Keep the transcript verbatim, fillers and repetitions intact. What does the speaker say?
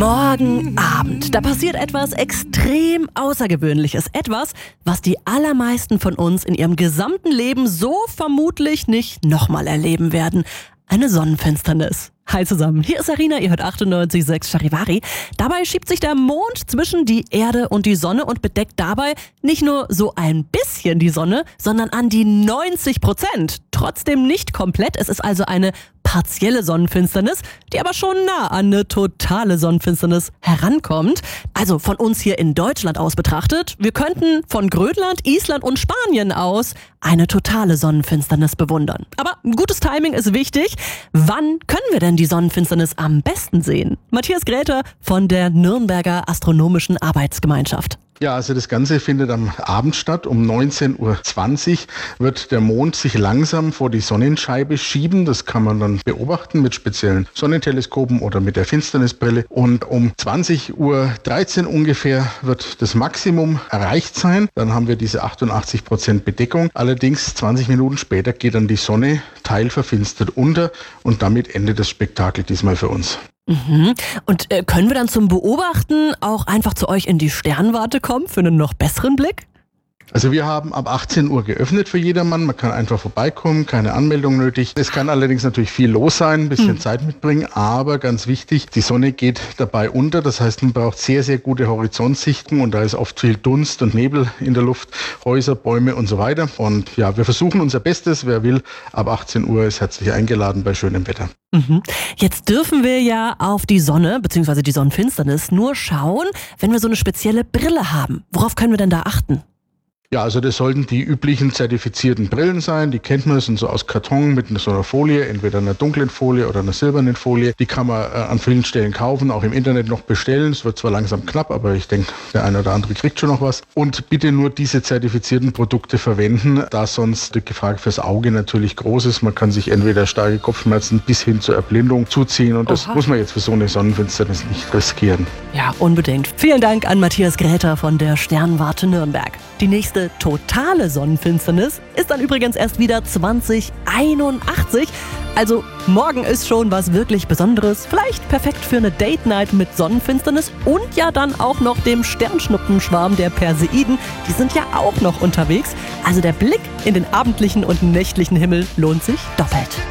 Morgen Abend, da passiert etwas extrem Außergewöhnliches. Etwas, was die allermeisten von uns in ihrem gesamten Leben so vermutlich nicht nochmal erleben werden. Eine Sonnenfinsternis. Hi zusammen, hier ist Arina, ihr hört achtundneunzig Komma sechs Charivari. Dabei schiebt sich der Mond zwischen die Erde und die Sonne und bedeckt dabei nicht nur so ein bisschen die Sonne, sondern an die neunzig Prozent. Trotzdem nicht komplett, es ist also eine partielle Sonnenfinsternis, die aber schon nah an eine totale Sonnenfinsternis herankommt. Also von uns hier in Deutschland aus betrachtet, wir könnten von Grönland, Island und Spanien aus eine totale Sonnenfinsternis bewundern. Aber gutes Timing ist wichtig. Wann können wir denn die Sonnenfinsternis am besten sehen? Matthias Gräter von der Nürnberger Astronomischen Arbeitsgemeinschaft. Ja, also das Ganze findet am Abend statt. Um neunzehn Uhr zwanzig wird der Mond sich langsam vor die Sonnenscheibe schieben. Das kann man dann beobachten mit speziellen Sonnenteleskopen oder mit der Finsternisbrille. Und um zwanzig Uhr dreizehn ungefähr wird das Maximum erreicht sein. Dann haben wir diese achtundachtzig Prozent Bedeckung. Allerdings zwanzig Minuten später geht dann die Sonne teilverfinstert unter und damit endet das Spektakel diesmal für uns. Mhm. Und äh, können wir dann zum Beobachten auch einfach zu euch in die Sternwarte kommen für einen noch besseren Blick? Also wir haben ab achtzehn Uhr geöffnet für jedermann. Man kann einfach vorbeikommen, keine Anmeldung nötig. Es kann allerdings natürlich viel los sein, ein bisschen mhm. Zeit mitbringen. Aber ganz wichtig, die Sonne geht dabei unter. Das heißt, man braucht sehr, sehr gute Horizontsichten. Und da ist oft viel Dunst und Nebel in der Luft, Häuser, Bäume und so weiter. Und ja, wir versuchen unser Bestes. Wer will, ab achtzehn Uhr ist herzlich eingeladen bei schönem Wetter. Mhm. Jetzt dürfen wir ja auf die Sonne bzw. die Sonnenfinsternis nur schauen, wenn wir so eine spezielle Brille haben. Worauf können wir denn da achten? Ja, also das sollten die üblichen zertifizierten Brillen sein. Die kennt man, sind so aus Karton mit so einer Folie, entweder einer dunklen Folie oder einer silbernen Folie. Die kann man äh, an vielen Stellen kaufen, auch im Internet noch bestellen. Es wird zwar langsam knapp, aber ich denke, der eine oder andere kriegt schon noch was. Und bitte nur diese zertifizierten Produkte verwenden, da sonst die Gefahr fürs Auge natürlich groß ist. Man kann sich entweder starke Kopfschmerzen bis hin zur Erblindung zuziehen und das Oha. muss man jetzt für so eine Sonnenfinsternis nicht riskieren. Ja, unbedingt. Vielen Dank an Matthias Gräter von der Sternwarte Nürnberg. Die nächste totale Sonnenfinsternis ist dann übrigens erst wieder zwanzig einundachtzig. Also morgen ist schon was wirklich Besonderes. Vielleicht perfekt für eine Date-Night mit Sonnenfinsternis und ja dann auch noch dem Sternschnuppenschwarm der Perseiden. Die sind ja auch noch unterwegs. Also der Blick in den abendlichen und nächtlichen Himmel lohnt sich doppelt.